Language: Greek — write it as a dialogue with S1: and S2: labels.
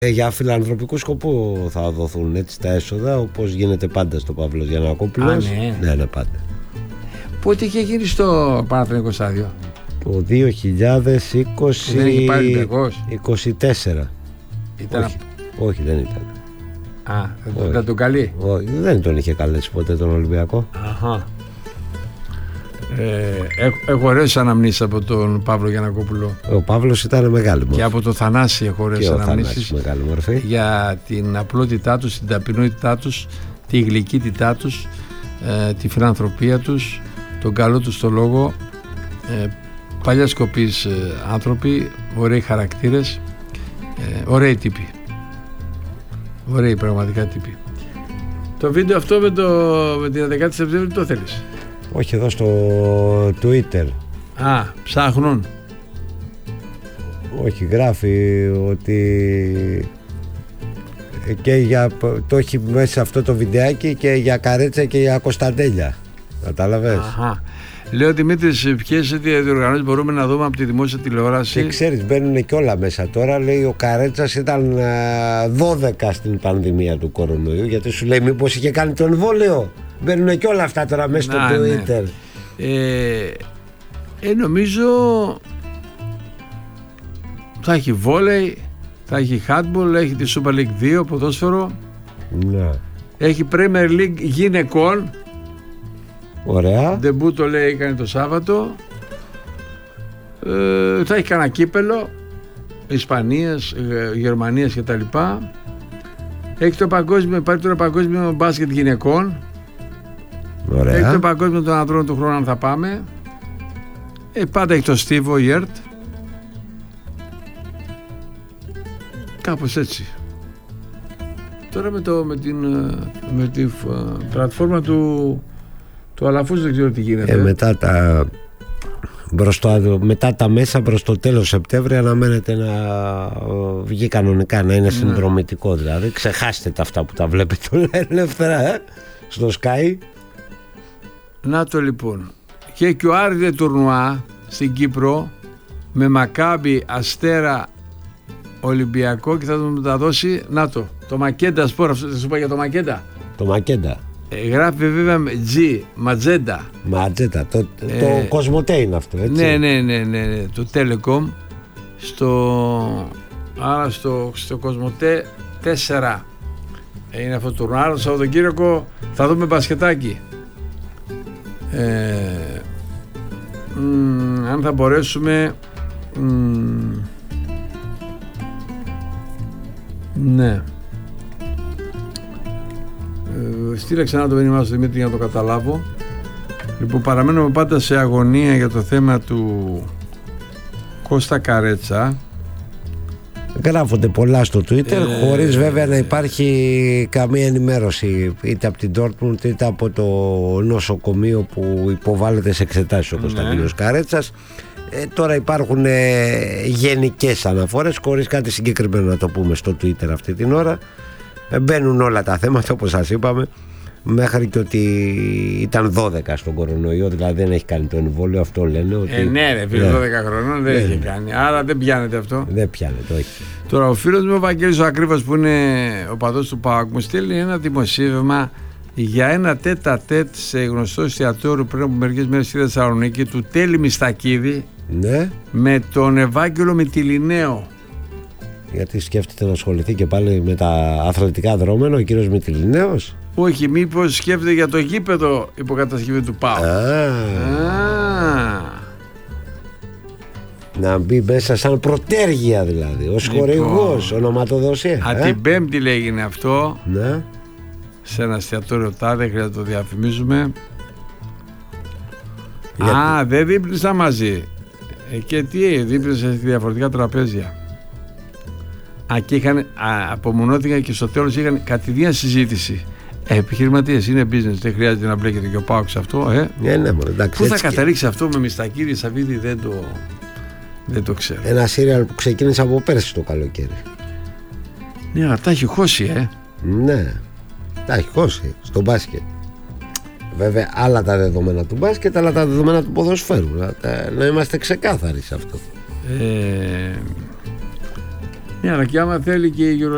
S1: Για φιλανθρωπικού σκοπού θα δοθούν έτσι τα έσοδα, όπως γίνεται πάντα στο Παύλος Γιαννακόπουλος. Ναι, πάντα.
S2: Πότε είχε γίνει στο Παναθηναϊκό στάδιο?
S1: Το 2020.
S2: Δεν είχε πάρει Ολυμπιακός?
S1: 24.
S2: Ήταν...
S1: Όχι, δεν ήταν.
S2: Δεν τον καλεί?
S1: Όχι, δεν τον είχε καλέσει ποτέ τον Ολυμπιακό.
S2: Αχα. Έχω ωραίες αναμνήσεις από τον Παύλο Γιαννακόπουλο.
S1: Ο Παύλος ήταν μεγάλη μορφή.
S2: Και από τον Θανάση έχω ωραίες αναμνήσεις για την απλότητά τους, την ταπεινότητά τους, τη γλυκύτητά τους, τη φιλανθρωπία τους, τον καλό τους στο λόγο. Παλιά σκοπής άνθρωποι, ωραίοι χαρακτήρες, ωραίοι τύποι. Ωραίοι πραγματικά τύποι. Το βίντεο αυτό με την 11η Σεπτέμβρη το θέλεις?
S1: Όχι, εδώ στο Twitter.
S2: Ψάχνουν.
S1: Όχι, γράφει ότι το έχει μέσα αυτό το βιντεάκι και για Καρέτσα και για Κωνσταντέλια. Κατάλαβες?
S2: Λέω ο Δημήτρης, ποιες διοργανώσεις μπορούμε να δούμε από τη δημόσια τηλεόραση?
S1: Και ξέρεις, μπαίνουν και όλα μέσα τώρα. Λέει ο Καρέτσας ήταν 12 στην πανδημία του κορονοϊού, γιατί σου λέει μήπως είχε κάνει το εμβόλιο. Μπαίνουν και όλα αυτά τώρα μέσα στο Twitter.
S2: Νομίζω θα έχει βόλεϊ, θα έχει handball, έχει τη Super League 2 ποδόσφαιρο.
S1: Ναι.
S2: Έχει Premier League γυναικών.
S1: Ωραία.
S2: Ντεμπούτο λέει έκανε το Σάββατο. Θα έχει κανένα κύπελο Ισπανίας, Γερμανίας κτλ. Έχει το παγκόσμιο, υπάρχει τώρα παγκόσμιο μπάσκετ γυναικών.
S1: Ωραία.
S2: Έχει το παγκόσμιο των ανδρών του χρόνου αν θα πάμε. Πάντα έχει το Στίβο Ιερτ. Κάπως έτσι. Τώρα με την πλατφόρμα του Αλαφούς δεν ξέρω τι γίνεται.
S1: Μετά τα μέσα προς το τέλος Σεπτέμβρη αναμένεται να βγει κανονικά, να είναι συνδρομητικό δηλαδή. Ξεχάστε τα αυτά που τα βλέπετε ελεύθερα στο Sky.
S2: Να το λοιπόν. Και ο Άρδε τουρνουά στην Κύπρο με Μακάμπι, Αστέρα, Ολυμπιακό, και θα το μεταδώσει το Μακέντα Σπορ. Αυτό θα σου πω για το Μακέντα.
S1: Το Μακέντα.
S2: Γράφει βέβαια G, Ματζέντα.
S1: Το Κοσμοτέ είναι αυτό, έτσι.
S2: Ναι, το Telecom. Άρα στο Κοσμοτέ 4 είναι αυτό το τουρνουά. Το Σαββατοκύριακο θα δούμε μπασκετάκι. Αν θα μπορέσουμε, ναι, στείλε ξανά το μήνυμά στο Δημήτρη για να το καταλάβω. Λοιπόν, παραμένουμε πάντα σε αγωνία για το θέμα του Κώστα Καρέτσα.
S1: Γράφονται πολλά στο Twitter, χωρίς βέβαια να υπάρχει καμία ενημέρωση είτε από την Dortmund είτε από το νοσοκομείο που υποβάλλεται σε εξετάσεις ο Κωνσταντίνος Καρέτσας. Τώρα υπάρχουν γενικές αναφορές χωρίς κάτι συγκεκριμένο να το πούμε στο Twitter αυτή την ώρα. Μπαίνουν όλα τα θέματα όπως σας είπαμε, μέχρι και ότι ήταν 12 στον κορονοϊό, δηλαδή δεν έχει κάνει το εμβόλιο, αυτό λένε. Ότι...
S2: ναι, ρε φίλε, 12 χρονών δεν έχει κάνει, άρα δεν πιάνεται αυτό.
S1: Δεν πιάνεται, όχι.
S2: Τώρα ο φίλος μου ο Βαγγέλης ο Ακρίβας, που είναι ο παδός του ΠΑΟΚ, μου στέλνει ένα δημοσίευμα για ένα τέτα-τέτ σε γνωστό εστιατόριο πριν από μερικές μέρες στη Θεσσαλονίκη του Τέλη Μιστακίδη,
S1: ναι,
S2: με τον Ευάγγελο Μυτιληναίο.
S1: Γιατί σκέφτεται να ασχοληθεί και πάλι με τα αθλητικά δρόμενα ο κύριος Μυτιληναίος?
S2: Όχι, μήπως σκέφτεται για το γήπεδο υποκατασκευή του ΠΑΟΚ. Να
S1: μπει μέσα σαν προτέργεια δηλαδή, ως χορηγός, ονοματοδοσία.
S2: Την Πέμπτη λέγεται αυτό,
S1: ναι,
S2: σε ένα εστιατόριο τάδε, χρειάζεται να το διαφημίζουμε. Δεν δίπλησαν μαζί. Και τι, δίπλησαν σε διαφορετικά τραπέζια. Και απομονώθηκαν και στο τέλος είχαν κατηδίαν συζήτηση. Επιχειρηματίες, είναι business, δεν χρειάζεται να μπλέκεται και ο ΠΑΟΚ σε αυτό.
S1: Ναι, εντάξει,
S2: πού θα καταλήξει αυτό με Μιστακίδη, Σαββίδη, δεν το ξέρω.
S1: Ένα σύριαλ που ξεκίνησε από πέρσι το καλοκαίρι.
S2: Ναι, αλλά τα έχει χώσει,
S1: Ναι, τα έχει χώσει στο μπάσκετ. Βέβαια, άλλα τα δεδομένα του μπάσκετ, άλλα τα δεδομένα του ποδοσφαίρου. Να είμαστε ξεκάθαροι σε αυτό.
S2: Ναι, αλλά και άμα θέλει και η